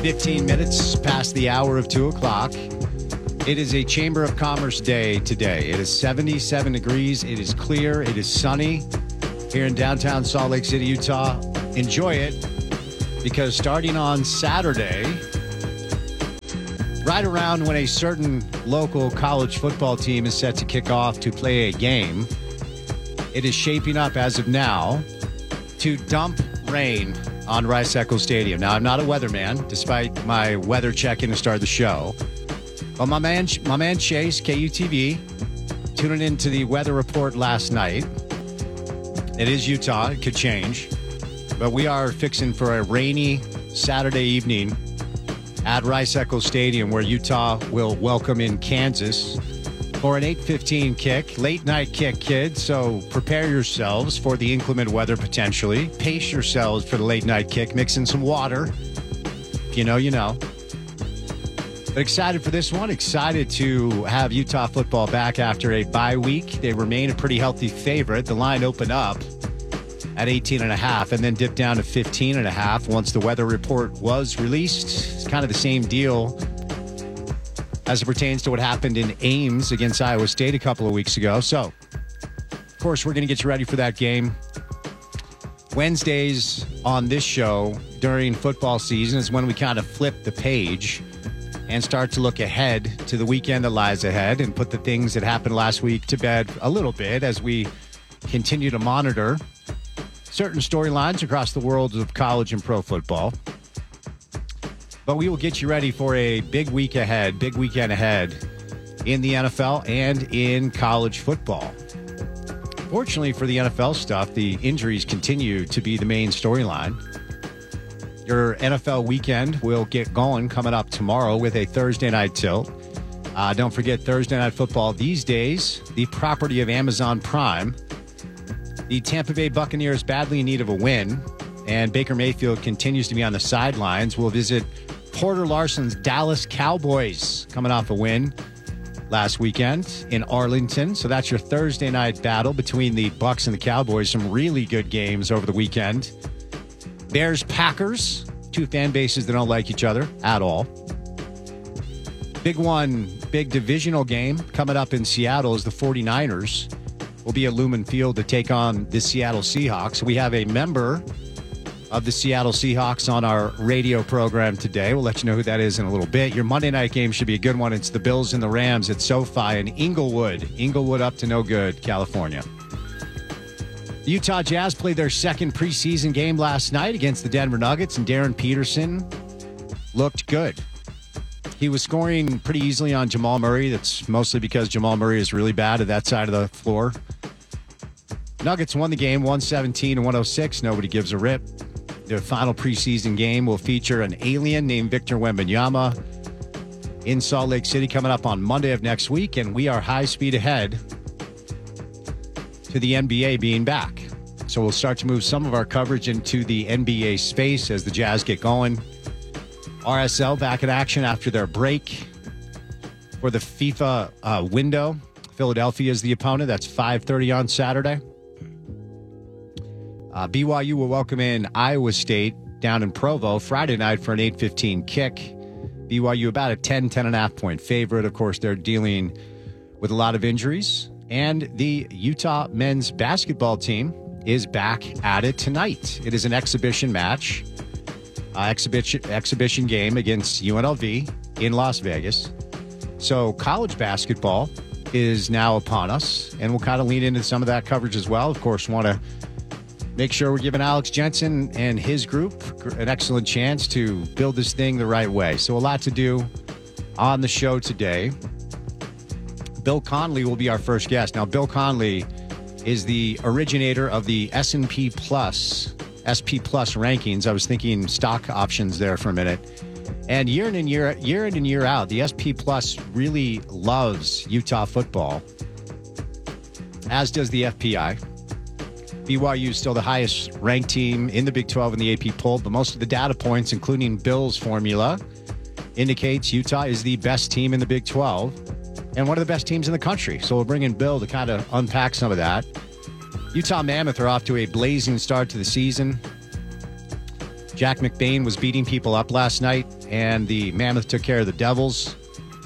15 minutes past the hour of 2 o'clock. It is a Chamber of Commerce day today. It is 77 degrees. It is clear. It is sunny here in downtown Salt Lake City, Utah. Enjoy it, because starting on Saturday, right around when a certain local college football team is set to kick off to play a game, it is shaping up as of now to dump rain on Rice-Eccles Stadium. Now, I'm not a weatherman, despite my weather check-in to start the show. But my man Chase, KUTV, tuning into the weather report last night. It is Utah. It could change. But we are fixing for a rainy Saturday evening at Rice-Eccles Stadium, where Utah will welcome in Kansas for an 8:15 kick, late night kick, kids. So prepare yourselves for the inclement weather potentially. Pace yourselves for the late night kick. Mix in some water. If you know, you know. But excited for this one. Excited to have Utah football back after a bye week. They remain a pretty healthy favorite. The line opened up at 18.5 and then dipped down to 15.5 once the weather report was released. It's kind of the same deal as it pertains to what happened in Ames against Iowa State a couple of weeks ago. So, of course, we're going to get you ready for that game. Wednesdays on this show during football season is when we kind of flip the page and start to look ahead to the weekend that lies ahead and put the things that happened last week to bed a little bit as we continue to monitor certain storylines across the world of college and pro football. But we will get you ready for a big weekend ahead in the NFL and in college football. Fortunately for the NFL stuff, the injuries continue to be the main storyline. Your NFL weekend will get going coming up tomorrow with a Thursday night tilt. Don't forget Thursday Night Football these days, the property of Amazon Prime. The Tampa Bay Buccaneers badly in need of a win, and Baker Mayfield continues to be on the sidelines. We'll visit Porter Larson's Dallas Cowboys coming off a win last weekend in Arlington. So that's your Thursday night battle between the Bucs and the Cowboys. Some really good games over the weekend. Bears-Packers, two fan bases that don't like each other at all. Big divisional game coming up in Seattle is the 49ers will be at Lumen Field to take on the Seattle Seahawks. We have a member of the Seattle Seahawks on our radio program today. We'll let you know who that is in a little bit. Your Monday night game should be a good one. It's the Bills and the Rams at SoFi in Inglewood. Inglewood up to no good, California. The Utah Jazz played their second preseason game last night against the Denver Nuggets, and Darren Peterson looked good. He was scoring pretty easily on Jamal Murray. That's mostly because Jamal Murray is really bad at that side of the floor. Nuggets won the game 117-106. Nobody gives a rip. Their final preseason game will feature an alien named Victor Wembanyama in Salt Lake City coming up on Monday of next week, and we are high speed ahead to the NBA being back. So we'll start to move some of our coverage into the NBA space as the Jazz get going. RSL back in action after their break for the FIFA window. Philadelphia is the opponent. That's 5:30 on Saturday. BYU will welcome in Iowa State down in Provo Friday night for an 8:15 kick. BYU about a 10.5 point favorite. Of course, they're dealing with a lot of injuries. And the Utah men's basketball team is back at it tonight. It is an exhibition match, exhibition game against UNLV in Las Vegas. So college basketball is now upon us, and we'll kind of lean into some of that coverage as well. Of course, want to make sure we're giving Alex Jensen and his group an excellent chance to build this thing the right way. So a lot to do on the show today. Bill Conley will be our first guest. Now, Bill Conley is the originator of the S&P Plus, SP Plus rankings. I was thinking stock options there for a minute. And year in and year out, the SP Plus really loves Utah football, as does the FPI. BYU is still the highest ranked team in the Big 12 in the AP poll, but most of the data points, including Bill's formula, indicates Utah is the best team in the Big 12 and one of the best teams in the country. So we'll bring in Bill to kind of unpack some of that. Utah Mammoth are off to a blazing start to the season. Jack McBain was beating people up last night, and the Mammoth took care of the Devils.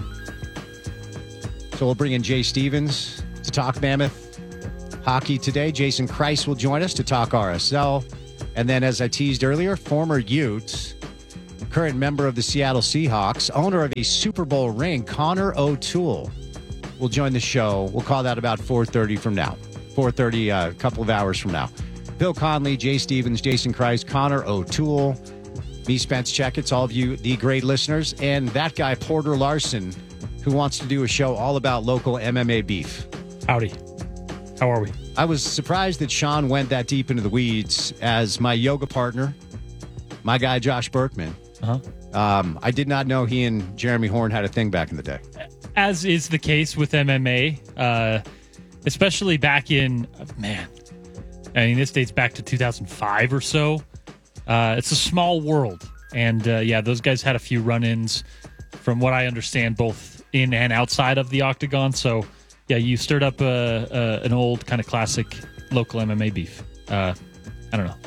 So we'll bring in Jay Stevens to talk Mammoth hockey today. Jason Kreis will join us to talk RSL. And then, as I teased earlier, former Utes, current member of the Seattle Seahawks, owner of a Super Bowl ring, Connor O'Toole, will join the show. We'll call that about 4:30 from now. 4:30, a couple of hours from now. Bill Conley, Jay Stevens, Jason Kreis, Connor O'Toole, me, Spence Checketts, all of you, the great listeners, and that guy, Porter Larson, who wants to do a show all about local MMA beef. Howdy. How are we? I was surprised that Sean went that deep into the weeds as my yoga partner, my guy, Josh Berkman. I did not know he and Jeremy Horn had a thing back in the day. As is the case with MMA, especially back in, this dates back to 2005 or so. It's a small world. And, those guys had a few run-ins, from what I understand, both in and outside of the octagon. So, yeah, you stirred up an old kind of classic local MMA beef. I don't know.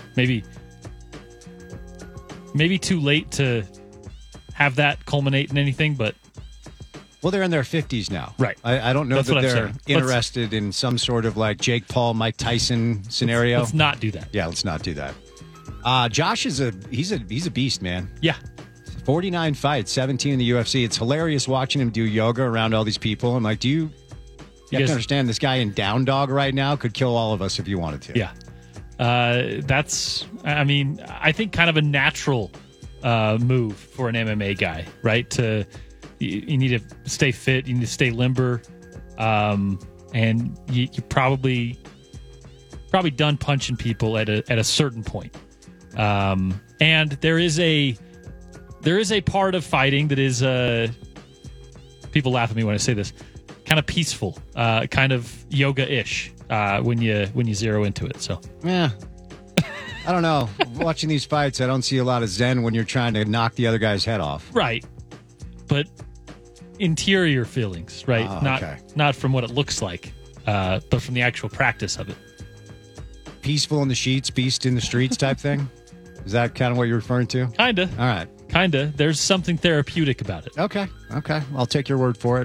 Maybe too late to have that culminate in anything, but... Well, they're in their 50s now. Right. I don't know That's that they're interested in some sort of like Jake Paul, Mike Tyson scenario. Let's not do that. Yeah, let's not do that. Josh is he's a beast, man. Yeah. 49 fights, 17 in the UFC. It's hilarious watching him do yoga around all these people. I'm like, you have to understand, this guy in Down Dog right now could kill all of us if you wanted to. Yeah. I think kind of a natural move for an MMA guy, right? You need to stay fit, you need to stay limber, and you probably done punching people at a certain point. And there is a part of fighting that is people laugh at me when I say this, kind of peaceful, kind of yoga-ish when you zero into it. So yeah, I don't know. Watching these fights, I don't see a lot of zen when you're trying to knock the other guy's head off. Right, but interior feelings, right? Not from what it looks like, but from the actual practice of it. Peaceful in the sheets, beast in the streets type thing. Is that kind of what you're referring to? Kinda. All right. Kinda. There's something therapeutic about it. Okay. I'll take your word for it.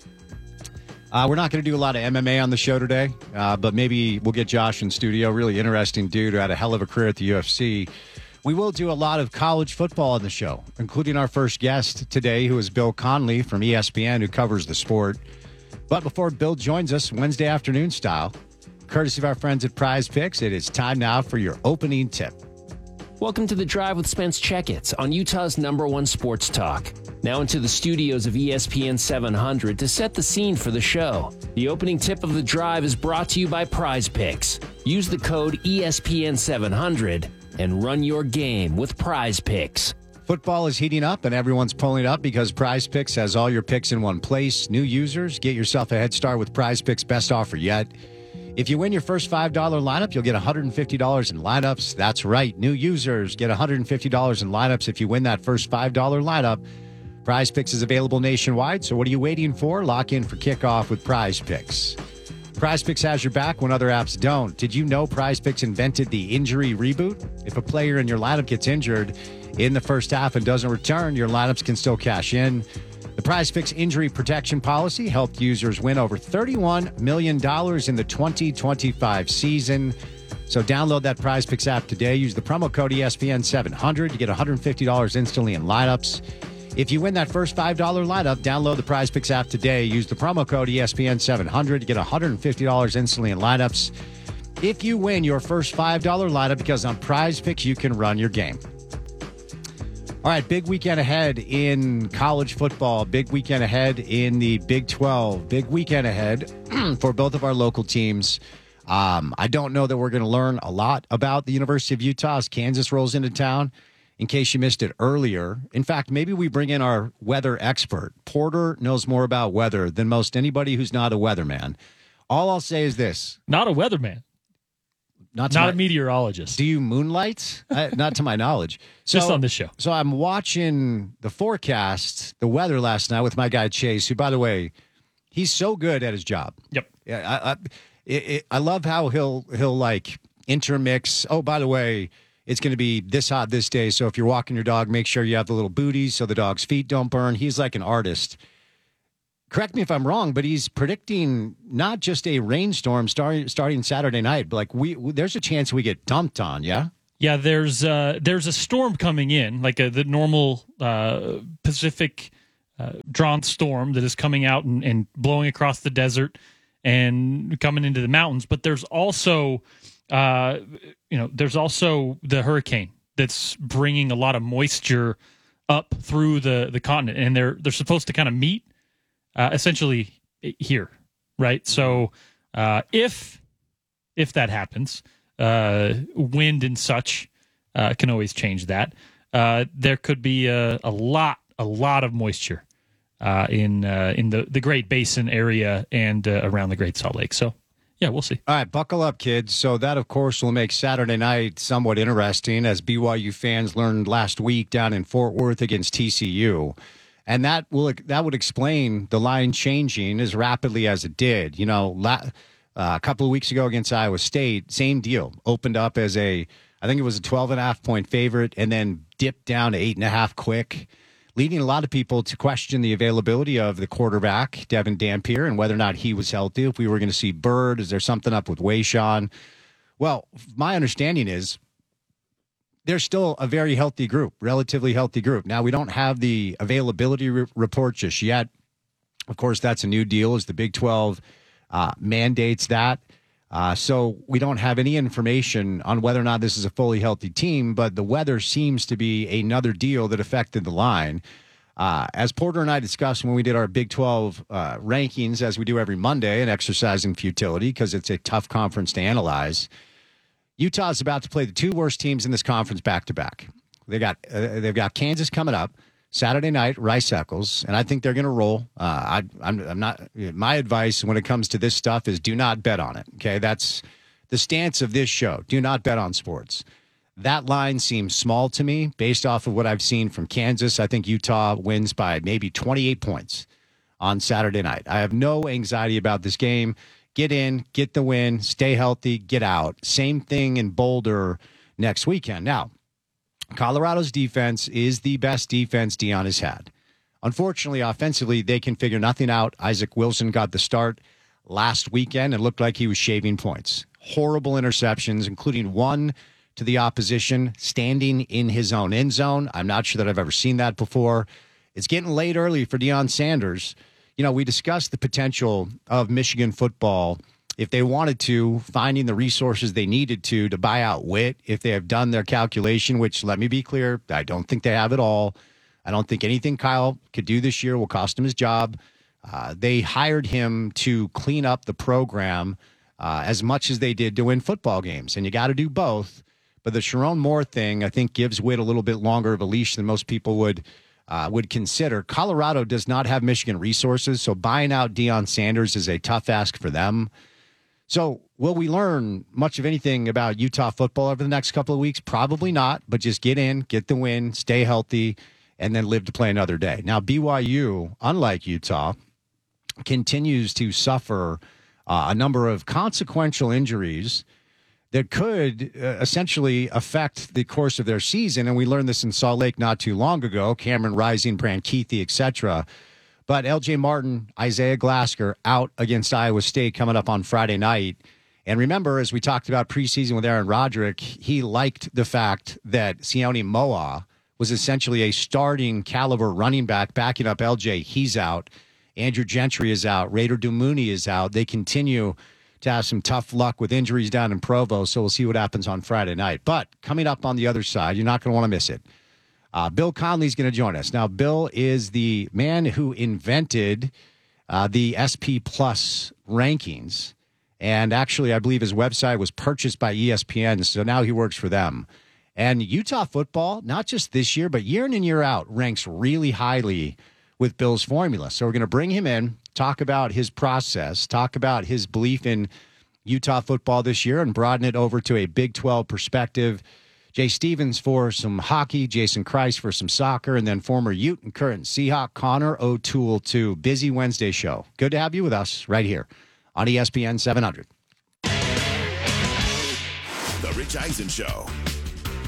We're not going to do a lot of MMA on the show today, but maybe we'll get Josh in studio. Really interesting dude who had a hell of a career at the UFC. We will do a lot of college football on the show, including our first guest today, who is Bill Conley from ESPN, who covers the sport. But before Bill joins us Wednesday afternoon style, courtesy of our friends at Prize Picks, it is time now for your opening tip. Welcome to The Drive with Spence Checketts on Utah's #1 sports talk. Now into the studios of ESPN 700 to set the scene for the show. The opening tip of The Drive is brought to you by Prize Picks. Use the code ESPN 700 and run your game with Prize Picks. Football is heating up and everyone's pulling up because Prize Picks has all your picks in one place. New users, get yourself a head start with Prize Picks' best offer yet. If you win your first $5 lineup, you'll get $150 in lineups. That's right. New users get $150 in lineups if you win that first $5 lineup. Prize Picks is available nationwide, so what are you waiting for? Lock in for kickoff with Prize Picks. Prize Picks has your back when other apps don't. Did you know Prize Picks invented the injury reboot? If a player in your lineup gets injured in the first half and doesn't return, your lineups can still cash in. The Prize Picks injury protection policy helped users win over $31 million in the 2025 season. So download that Prize Picks app today. Use the promo code ESPN700 to get $150 instantly in lineups. If you win that first $5 lineup, download the Prize Picks app today. Use the promo code ESPN700 to get $150 instantly in lineups. If you win your first $5 lineup, because on Prize Picks, you can run your game. All right, big weekend ahead in college football. Big weekend ahead in the Big 12. Big weekend ahead for both of our local teams. I don't know that we're going to learn a lot about the University of Utah as Kansas rolls into town. In case you missed it earlier. In fact, maybe we bring in our weather expert. Porter knows more about weather than most anybody who's not a weatherman. All I'll say is this. Not a weatherman. Not a meteorologist. Do you moonlight? Not to my knowledge. Just on this show. So I'm watching the forecast, the weather last night with my guy Chase, who, by the way, he's so good at his job. Yep. Yeah, I love how he'll like intermix. Oh, by the way, it's going to be this hot this day. So if you're walking your dog, make sure you have the little booties so the dog's feet don't burn. He's like an artist. Correct me if I'm wrong, but he's predicting not just a rainstorm starting Saturday night, but there's a chance we get dumped on, yeah? Yeah, there's a storm coming in, like the normal Pacific drawn storm that is coming out and blowing across the desert and coming into the mountains. But there's also the hurricane that's bringing a lot of moisture up through the continent, and they're supposed to kind of meet essentially here, right? So if that happens, wind and such can always change that. There could be a lot of moisture in the Great Basin area and around the Great Salt Lake. So, yeah, we'll see. All right, buckle up, kids. So that, of course, will make Saturday night somewhat interesting, as BYU fans learned last week down in Fort Worth against TCU. And that would explain the line changing as rapidly as it did. You know, a couple of weeks ago against Iowa State, same deal. Opened up as I think it was a 12.5-point favorite, and then dipped down to 8.5 quick, leading a lot of people to question the availability of the quarterback, Devin Dampier, and whether or not he was healthy. If we were going to see Bird, is there something up with Wayshawn? Well, my understanding is they're still a very healthy group, relatively healthy group. Now, we don't have the availability report just yet. Of course, that's a new deal as the Big 12 mandates that. So we don't have any information on whether or not this is a fully healthy team, but the weather seems to be another deal that affected the line. As Porter and I discussed when we did our Big 12 rankings, as we do every Monday, an exercise in futility because it's a tough conference to analyze, Utah's about to play the two worst teams in this conference back-to-back. They've got Kansas coming up Saturday night, Rice-Eccles, and I think they're going to roll. I'm not. My advice when it comes to this stuff is do not bet on it. Okay, that's the stance of this show. Do not bet on sports. That line seems small to me based off of what I've seen from Kansas. I think Utah wins by maybe 28 points on Saturday night. I have no anxiety about this game. Get in, get the win, stay healthy, get out. Same thing in Boulder next weekend. Now, Colorado's defense is the best defense Deion has had. Unfortunately, offensively, they can figure nothing out. Isaac Wilson got the start last weekend and looked like he was shaving points. Horrible interceptions, including one to the opposition standing in his own end zone. I'm not sure that I've ever seen that before. It's getting late early for Deion Sanders. You know, we discussed the potential of Michigan football if they wanted to, finding the resources they needed to buy out Witt, if they have done their calculation, which, let me be clear, I don't think they have it all. I don't think anything Kyle could do this year will cost him his job. They hired him to clean up the program as much as they did to win football games, and you got to do both. But the Sharon Moore thing, I think, gives Witt a little bit longer of a leash than most people would consider. Colorado does not have Michigan resources, so buying out Deion Sanders is a tough ask for them. So will we learn much of anything about Utah football over the next couple of weeks? Probably not, but just get in, get the win, stay healthy, and then live to play another day. Now, BYU, unlike Utah, continues to suffer a number of consequential injuries that could essentially affect the course of their season. And we learned this in Salt Lake not too long ago. Cameron Rising, Brant Keithy, etc. But L.J. Martin, Isaiah Glasker out against Iowa State coming up on Friday night. And remember, as we talked about preseason with Aaron Roderick, he liked the fact that Sione Moa was essentially a starting caliber running back backing up L.J. He's out. Andrew Gentry is out. Raider Dumuni is out. They continue to have some tough luck with injuries down in Provo, so we'll see what happens on Friday night. But coming up on the other side, you're not going to want to miss it. Bill Conley's going to join us. Now, Bill is the man who invented the SP Plus rankings. And actually, I believe his website was purchased by ESPN, so now he works for them. And Utah football, not just this year, but year in and year out, ranks really highly with Bill's formula. So we're going to bring him in, talk about his process, talk about his belief in Utah football this year, and broaden it over to a Big 12 perspective. Jay Stevens for some hockey, Jason Kreis for some soccer, and then former Ute and current Seahawk Connor O'Toole to Busy Wednesday show. Good to have you with us right here on ESPN 700. The Rich Eisen Show.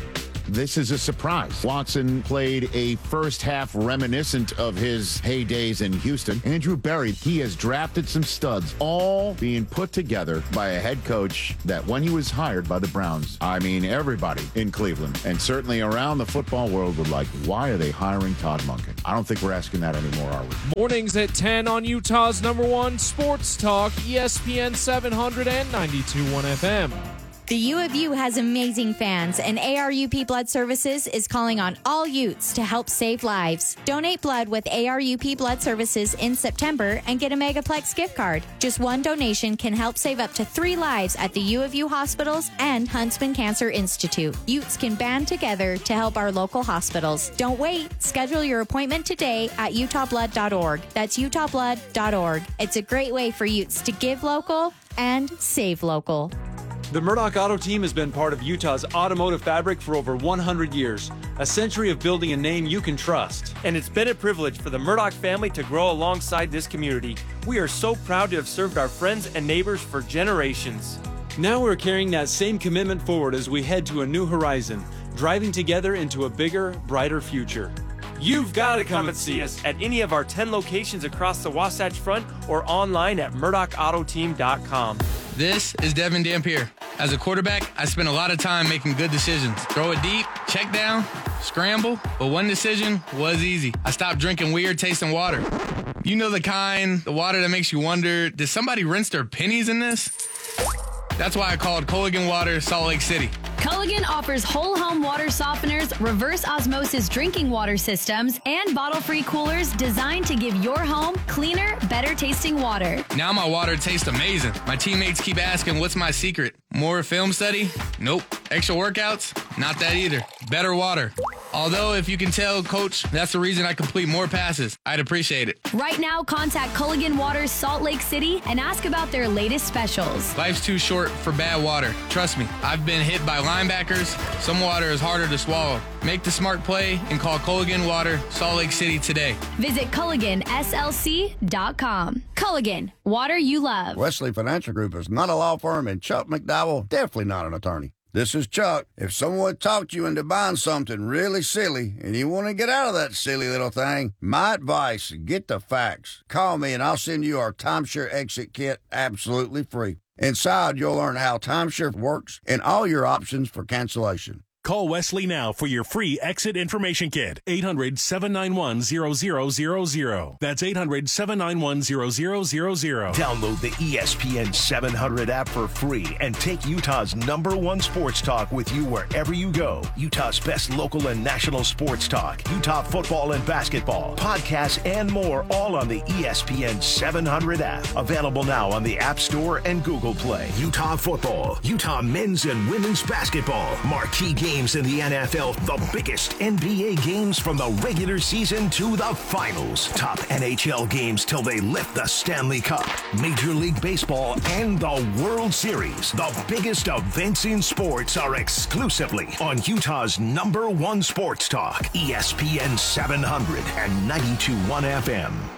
this is a surprise. Watson played a first half reminiscent of his heydays in Houston. Andrew Berry, he has drafted some studs, all being put together by a head coach that when he was hired by the Browns, I mean, everybody in Cleveland and certainly around the football world would like, why are they hiring Todd Monken? I don't think we're asking that anymore, are we? Mornings at 10 on Utah's #1 sports talk, ESPN 700 and 92.1 FM. The U of U has amazing fans, and ARUP Blood Services is calling on all Utes to help save lives. Donate blood with ARUP Blood Services in September and get a Megaplex gift card. Just one donation can help save up to 3 lives at the U of U hospitals and Huntsman Cancer Institute. Utes can band together to help our local hospitals. Don't wait. Schedule your appointment today at utahblood.org. That's utahblood.org. It's a great way for Utes to give local and save local. The Murdoch Auto Team has been part of Utah's automotive fabric for over 100 years, a century of building a name you can trust. And it's been a privilege for the Murdoch family to grow alongside this community. We are so proud to have served our friends and neighbors for generations. Now we're carrying that same commitment forward as we head to a new horizon, driving together into a bigger, brighter future. You've got to come and see us at any of our 10 locations across the Wasatch Front or online at murdochautotteam.com. This is Devin Dampier. As a quarterback, I spent a lot of time making good decisions. Throw it deep, check down, scramble, but one decision was easy. I stopped drinking weird tasting water. You know the kind, the water that makes you wonder, did somebody rinse their pennies in this? That's why I called Culligan Water Salt Lake City. Culligan offers whole home water softeners, reverse osmosis drinking water systems, and bottle-free coolers designed to give your home cleaner, better tasting water. Now my water tastes amazing. My teammates keep asking, what's my secret? More film study? Nope. Extra workouts? Not that either. Better water. Although, if you can tell, Coach, that's the reason I complete more passes. I'd appreciate it. Right now, contact Culligan Water Salt Lake City and ask about their latest specials. Life's too short for bad water. Trust me, I've been hit by linebackers. Some water is harder to swallow. Make the smart play and call Culligan Water Salt Lake City today. Visit CulliganSLC.com. Culligan, water you love. Wesley Financial Group is not a law firm, and Chuck McDowell, definitely not an attorney. This is Chuck. If someone talked you into buying something really silly and you want to get out of that silly little thing, my advice, get the facts. Call me and I'll send you our timeshare exit kit absolutely free. Inside, you'll learn how timeshare works and all your options for cancellation. Call Wesley now for your free exit information kit. 800-791-0000. That's 800-791-0000. Download the ESPN 700 app for free and take Utah's #1 sports talk with you wherever you go. Utah's best local and national sports talk, Utah football and basketball, podcasts, and more, all on the ESPN 700 app. Available now on the App Store and Google Play. Utah football, Utah men's and women's basketball, marquee games in the NFL, the biggest NBA games from the regular season to the finals. Top NHL games till they lift the Stanley Cup. Major League Baseball and the World Series. The biggest events in sports are exclusively on Utah's #1 sports talk, ESPN 700 and 92.1 FM.